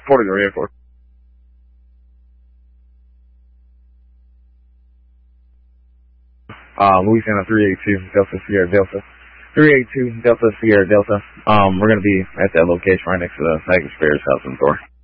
reporting the airport. Louisiana 382 Delta Sierra Delta. 382 Delta Sierra Delta. We're going to be at that location right next to the Niagara Spears House and Door.